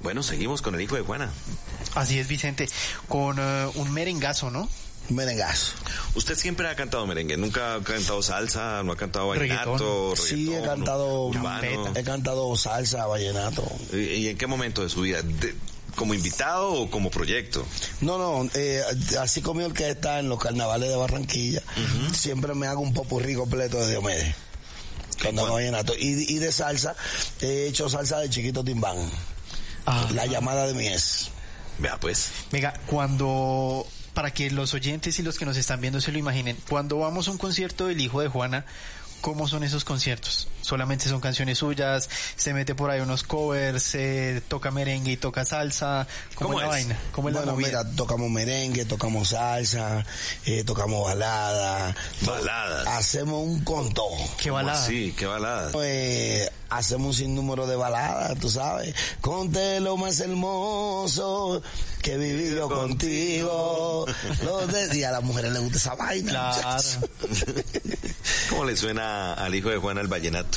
Bueno, seguimos con el hijo de Juana. Así es, Vicente, con un merengazo, ¿no? Merengazo. Usted siempre ha cantado merengue, nunca ha cantado salsa, no ha cantado vallenato, reggaetón. Sí, he cantado urbano. He cantado salsa, vallenato. ¿Y en qué momento de su vida? ¿Como invitado o como proyecto? No, así como mi orquesta en los carnavales de Barranquilla, siempre me hago un popurrí completo de Diomedes. Cuando vallenato. Y de salsa, he hecho salsa de Chiquito Timbán. La llamada de mi ex. Vea pues. Venga, para que los oyentes y los que nos están viendo se lo imaginen, cuando vamos a un concierto del hijo de Juana, ¿cómo son esos conciertos? ¿Solamente son canciones suyas? ¿Se mete por ahí unos covers? ¿Se toca merengue y toca salsa? ¿Cómo es la vaina? ¿Cómo es la movida? Mira, tocamos merengue, tocamos salsa, tocamos balada. ¿Baladas? Hacemos un contón. ¿Qué balada? Sí, ¿qué baladas? Hacemos un sinnúmero de baladas, tú sabes. Conté lo más hermoso que viví yo contigo. Y a las mujeres les gusta esa vaina. Claro. ¿Cómo le suena al hijo de Juana el vallenato?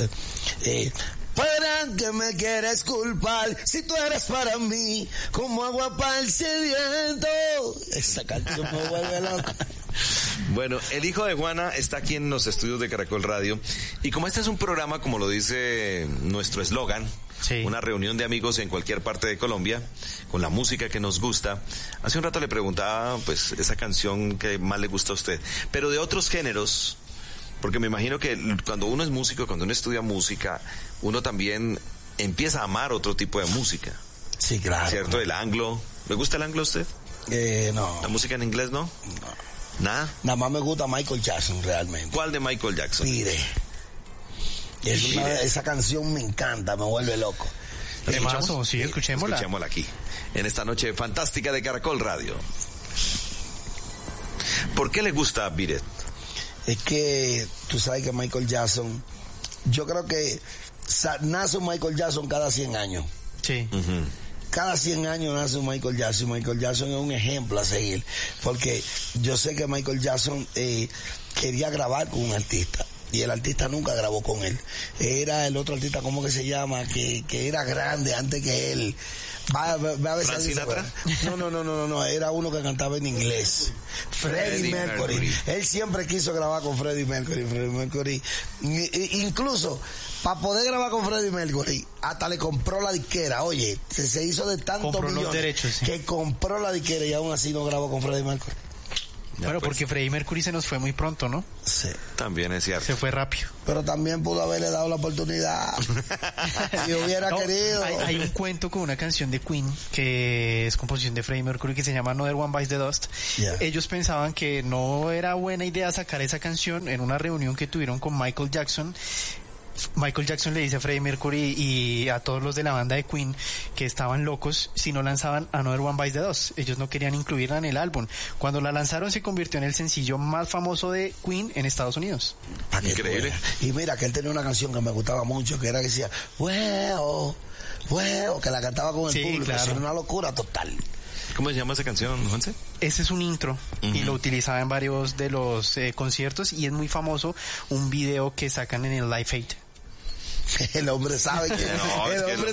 ¿Para que me quieres culpar si tú eres para mí como agua para el sediento? Esa canción me vuelve loco. Bueno, el hijo de Juana está aquí en los estudios de Caracol Radio y como este es un programa, como lo dice nuestro eslogan, sí, una reunión de amigos en cualquier parte de Colombia con la música que nos gusta, hace un rato le preguntaba pues esa canción que más le gusta a usted, pero de otros géneros, porque me imagino que cuando uno es músico, cuando uno estudia música, uno también empieza a amar otro tipo de música. Sí, claro. ¿Cierto? El anglo. ¿Le gusta el anglo a usted? No. ¿La música en inglés no? No. ¿Nada? Nada más me gusta Michael Jackson, realmente. ¿Cuál de Michael Jackson? Pide. Esa canción me encanta, me vuelve loco. ¿Escuchamos? Sí, escuchémosla. Escuchémosla aquí, en esta noche fantástica de Caracol Radio. ¿Por qué le gusta Beat It? Es que tú sabes que Michael Jackson, yo creo que nace un Michael Jackson cada 100 años. Sí. Cada 100 años nace un Michael Jackson. Michael Jackson es un ejemplo a seguir, porque yo sé que Michael Jackson quería grabar con un artista y el artista nunca grabó con él. Era el otro artista, ¿cómo que se llama? Que era grande antes que él. Va a ver ¿Frank Sinatra? No, era uno que cantaba en inglés. Freddie Mercury. Él siempre quiso grabar con Freddie Mercury. Incluso, para poder grabar con Freddie Mercury, hasta le compró la disquera. Oye, se hizo de tantos millones los derechos, sí, que compró la disquera y aún así no grabó con Freddie Mercury. Bueno, pues, porque Freddie Mercury se nos fue muy pronto, ¿no? Sí. También es cierto. Se fue rápido. Pero también pudo haberle dado la oportunidad. Si hubiera querido. Hay un cuento con una canción de Queen que es composición de Freddie Mercury que se llama Another One Bites the Dust. Yeah. Ellos pensaban que no era buena idea sacar esa canción en una reunión que tuvieron con Michael Jackson. Michael Jackson le dice a Freddie Mercury y a todos los de la banda de Queen que estaban locos si no lanzaban Another One Bites the Dust. Ellos no querían incluirla en el álbum. Cuando la lanzaron se convirtió en el sencillo más famoso de Queen en Estados Unidos. Increíble. Y mira que él tenía una canción que me gustaba mucho, que era que decía bueno, que la cantaba con el público. Claro. Era una locura total. ¿Cómo se llama esa canción, Juanse? Ese es un intro y lo utilizaba en varios de los conciertos y es muy famoso un video que sacan en el Live Aid. El hombre sabe que el hombre